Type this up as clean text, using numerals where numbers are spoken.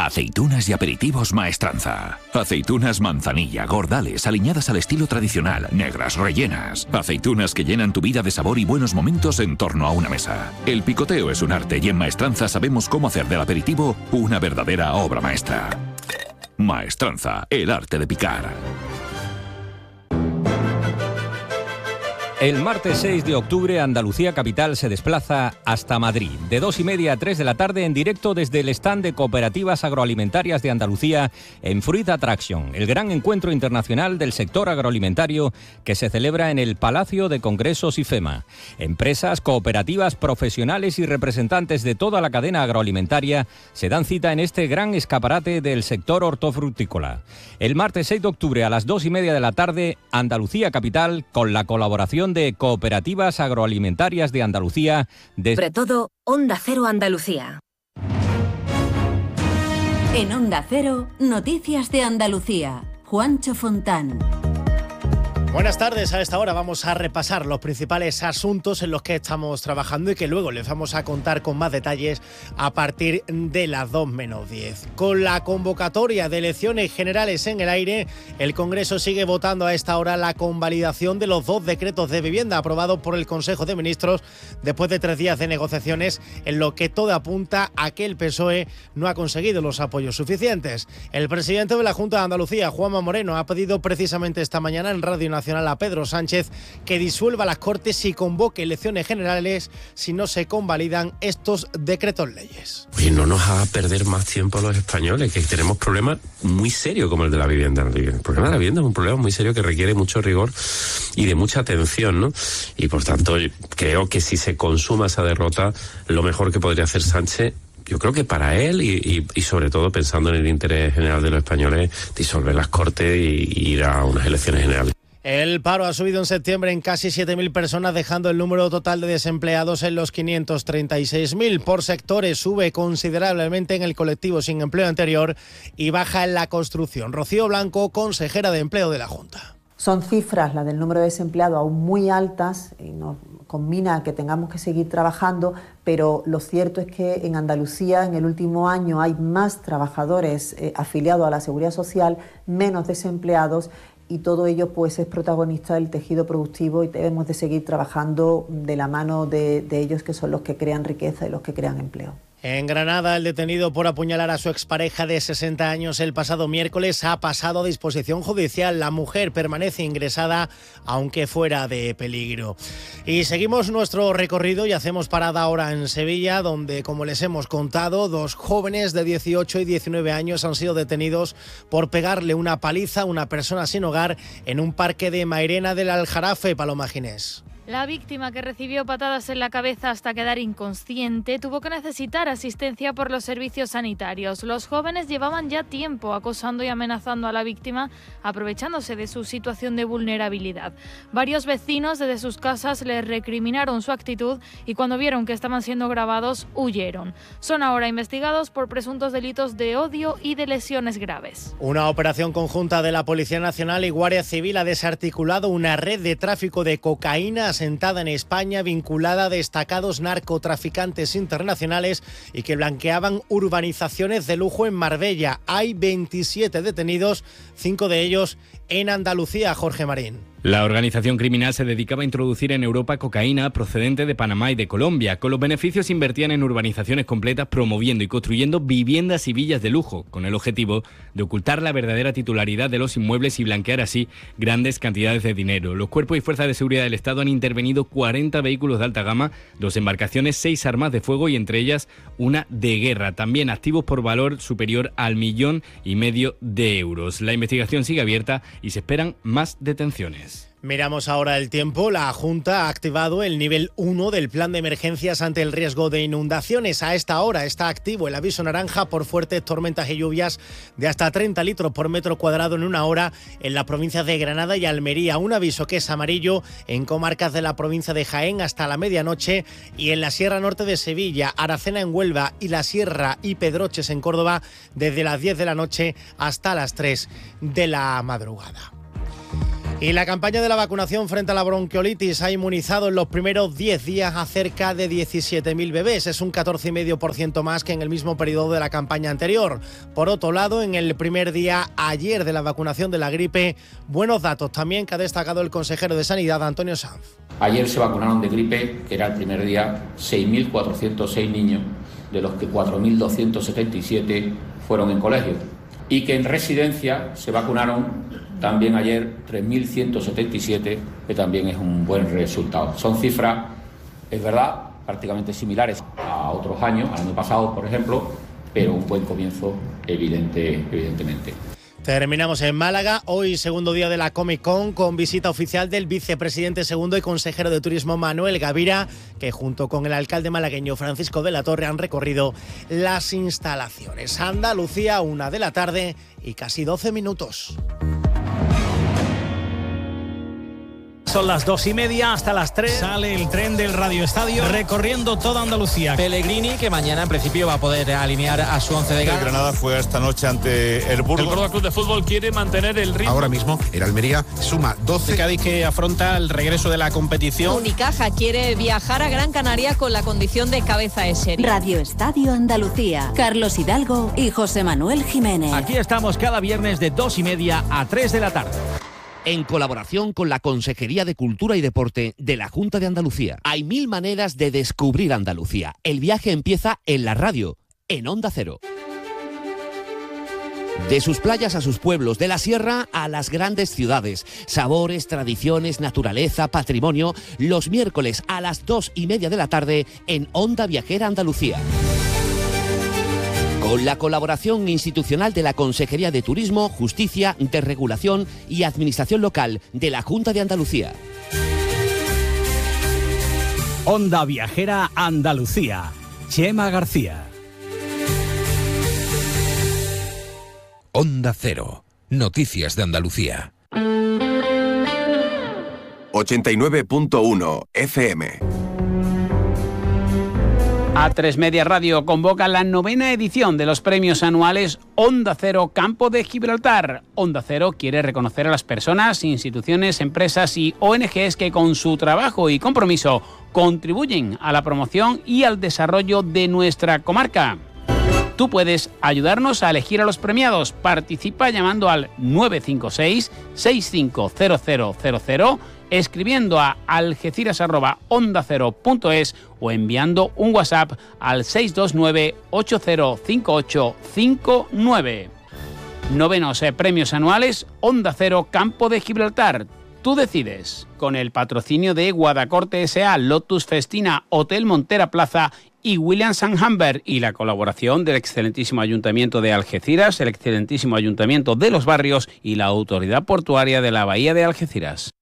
Aceitunas y aperitivos Maestranza. Aceitunas manzanilla, gordales, aliñadas al estilo tradicional, negras, rellenas. Aceitunas que llenan tu vida de sabor y buenos momentos en torno a una mesa. El picoteo es un arte y en Maestranza sabemos cómo hacer del aperitivo una verdadera obra maestra. Maestranza, el arte de picar. El martes 6 de octubre, Andalucía Capital se desplaza hasta Madrid. De 2:30 a 3 de la tarde, en directo desde el stand de Cooperativas Agroalimentarias de Andalucía en Fruit Attraction, el gran encuentro internacional del sector agroalimentario que se celebra en el Palacio de Congresos IFEMA. Empresas, cooperativas, profesionales y representantes de toda la cadena agroalimentaria se dan cita en este gran escaparate del sector hortofrutícola. El martes 6 de octubre a las 2:30 de la tarde, Andalucía Capital, con la colaboración de Cooperativas Agroalimentarias de Andalucía. Sobre todo, Onda Cero Andalucía. En Onda Cero, Noticias de Andalucía. Juancho Fontán. Buenas tardes, a esta hora vamos a repasar los principales asuntos en los que estamos trabajando y que luego les vamos a contar con más detalles a partir de las 2:10. Con la convocatoria de elecciones generales en el aire, el Congreso sigue votando a esta hora la convalidación de los 2 decretos de vivienda aprobados por el Consejo de Ministros después de 3 días de negociaciones, en lo que todo apunta a que el PSOE no ha conseguido los apoyos suficientes. El presidente de la Junta de Andalucía, Juanma Moreno, ha pedido precisamente esta mañana en Radio Nacional a Pedro Sánchez que disuelva las Cortes y convoque elecciones generales si no se convalidan estos decretos leyes. Y no nos haga perder más tiempo a los españoles, que tenemos problemas muy serios como el de la vivienda. El problema de la vivienda es un problema muy serio que requiere mucho rigor y de mucha atención, ¿no? Y por tanto creo que si se consuma esa derrota, lo mejor que podría hacer Sánchez, yo creo que para él y sobre todo pensando en el interés general de los españoles, disolver las Cortes y ir a unas elecciones generales. El paro ha subido en septiembre en casi 7.000 personas, dejando el número total de desempleados en los 536.000. Por sectores, sube considerablemente en el colectivo sin empleo anterior y baja en la construcción. Rocío Blanco, consejera de Empleo de la Junta. Son cifras, las del número de desempleados, aún muy altas y nos combina a que tengamos que seguir trabajando, pero lo cierto es que en Andalucía en el último año hay más trabajadores afiliados a la Seguridad Social, menos desempleados, y todo ello pues es protagonista del tejido productivo y debemos de seguir trabajando de la mano de ellos, que son los que crean riqueza y los que crean empleo. En Granada, el detenido por apuñalar a su expareja de 60 años el pasado miércoles ha pasado a disposición judicial. La mujer permanece ingresada, aunque fuera de peligro. Y seguimos nuestro recorrido y hacemos parada ahora en Sevilla, donde, como les hemos contado, 2 jóvenes de 18 y 19 años han sido detenidos por pegarle una paliza a una persona sin hogar en un parque de Mairena del Aljarafe. Paloma Ginés. La víctima, que recibió patadas en la cabeza hasta quedar inconsciente, tuvo que necesitar asistencia por los servicios sanitarios. Los jóvenes llevaban ya tiempo acosando y amenazando a la víctima, aprovechándose de su situación de vulnerabilidad. Varios vecinos desde sus casas les recriminaron su actitud y cuando vieron que estaban siendo grabados, huyeron. Son ahora investigados por presuntos delitos de odio y de lesiones graves. Una operación conjunta de la Policía Nacional y Guardia Civil ha desarticulado una red de tráfico de cocaína asentada en España, vinculada a destacados narcotraficantes internacionales y que blanqueaban urbanizaciones de lujo en Marbella. Hay 27 detenidos, 5 de ellos en Andalucía. Jorge Marín. La organización criminal se dedicaba a introducir en Europa cocaína procedente de Panamá y de Colombia. Con los beneficios invertían en urbanizaciones completas, promoviendo y construyendo viviendas y villas de lujo, con el objetivo de ocultar la verdadera titularidad de los inmuebles y blanquear así grandes cantidades de dinero. Los cuerpos y fuerzas de seguridad del Estado han intervenido 40 vehículos de alta gama, 2 embarcaciones, 6 armas de fuego y entre ellas una de guerra. También activos por valor superior al 1,5 millones de euros. La investigación sigue abierta y se esperan más detenciones. Miramos ahora el tiempo. La Junta ha activado el nivel 1 del plan de emergencias ante el riesgo de inundaciones. A esta hora está activo el aviso naranja por fuertes tormentas y lluvias de hasta 30 litros por metro cuadrado en una hora en las provincias de Granada y Almería. Un aviso que es amarillo en comarcas de la provincia de Jaén hasta la medianoche y en la Sierra Norte de Sevilla, Aracena en Huelva y la Sierra y Pedroches en Córdoba desde las 10 de la noche hasta las 3 de la madrugada. Y la campaña de la vacunación frente a la bronquiolitis ha inmunizado en los primeros 10 días a cerca de 17.000 bebés. Es un 14,5% más que en el mismo periodo de la campaña anterior. Por otro lado, en el primer día ayer de la vacunación de la gripe, buenos datos también que ha destacado el consejero de Sanidad, Antonio Sanz. Ayer se vacunaron de gripe, que era el primer día, 6.406 niños, de los que 4.277 fueron en colegio. Y que en residencia se vacunaron también ayer 3.177, que también es un buen resultado. Son cifras, es verdad, prácticamente similares a otros años, al año pasado, por ejemplo, pero un buen comienzo, evidentemente. Terminamos en Málaga, hoy segundo día de la Comic Con, con visita oficial del vicepresidente segundo y consejero de Turismo Manuel Gavira, que junto con el alcalde malagueño Francisco de la Torre han recorrido las instalaciones. Andalucía, 1 de la tarde y casi 12 minutos. Son las 2:30 hasta las 3. Sale el tren del Radio Estadio recorriendo toda Andalucía. Pellegrini, que mañana en principio va a poder alinear a su 11 de gala. El Granada fue esta noche ante el Burgos. El Córdoba Club de Fútbol quiere mantener el ritmo. Ahora mismo el Almería suma 12. El Cádiz, que afronta el regreso de la competición. Unicaja quiere viajar a Gran Canaria con la condición de cabeza de serie. Radio Estadio Andalucía. Carlos Hidalgo y José Manuel Jiménez. Aquí estamos cada viernes de 2:30 a 3 de la tarde. En colaboración con la Consejería de Cultura y Deporte de la Junta de Andalucía. Hay 1000 maneras de descubrir Andalucía. El viaje empieza en la radio, en Onda Cero. De sus playas a sus pueblos, de la sierra a las grandes ciudades. Sabores, tradiciones, naturaleza, patrimonio. Los miércoles a las 2:30 de la tarde en Onda Viajera Andalucía. Con la colaboración institucional de la Consejería de Turismo, Justicia, Desregulación y Administración Local de la Junta de Andalucía. Onda Viajera Andalucía. Chema García. Onda Cero. Noticias de Andalucía. 89.1 FM. A3 Media Radio convoca la 9ª edición de los premios anuales Onda Cero Campo de Gibraltar. Onda Cero quiere reconocer a las personas, instituciones, empresas y ONGs que con su trabajo y compromiso contribuyen a la promoción y al desarrollo de nuestra comarca. Tú puedes ayudarnos a elegir a los premiados. Participa llamando al 956-650000, escribiendo a algeciras@ondacero.es o enviando un WhatsApp al 629-805859. 9º premios anuales Onda Cero Campo de Gibraltar. Tú decides. Con el patrocinio de Guadacorte S.A., Lotus Festina, Hotel Montera Plaza y Williams & Humber, y la colaboración del excelentísimo Ayuntamiento de Algeciras, el excelentísimo Ayuntamiento de Los Barrios y la Autoridad Portuaria de la Bahía de Algeciras.